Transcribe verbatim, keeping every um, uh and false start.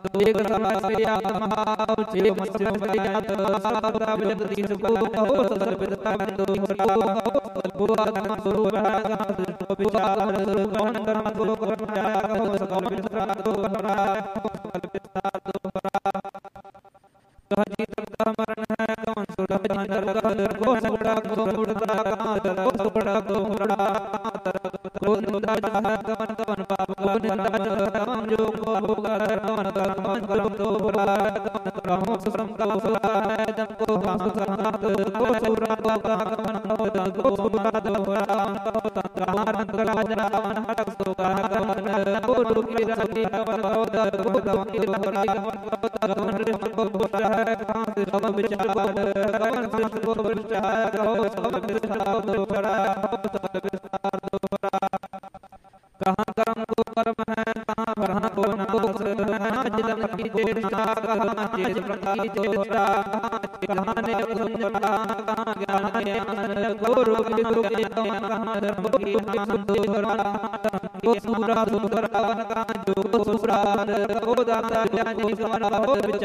एक राष्ट्रीय आत्मा जे मस्त्य परियात साता विदति सुको सर्वविदता बिंदु सुको बुआन सुरा तो विचार गण कर्म तो कर्मया सकल विस्तार तो हरा सकल विस्तार तो हरा कहि तक मरण है कौन सुड़ा जानर कर को सुड़ा को उड़ता का को सुड़ा को उड़ा को दुदा जहां कमन कमन पाप को निंदा तमाम जो को होगा धर्म कर्म कर्म तो बुरा रहो सुसम का सुरा है जब को हम संत को सुरा को का कमन को सुरा तो बुरा को तंत्रान राजा हटक तो का कमन को दुखी रति को को दमकी बुरा को को बुरा है कहां से सब विचार कमन से को विचार को सब विचार तो बुरा सब विचार तो बुरा कहाँ कर्म को कर्म है कहाँ भरण को नाश है जिदम की चेष्टा कहाँ चेत प्रति चेष्टा कहाँ ने सुंदरता कहाँ ज्ञान ज्ञान गौरव की सुज्ञान कहाँ धर्म की संतोषरा को सूरा सुंदरा कहाँ जो सूरा को दाता ज्ञानी समाना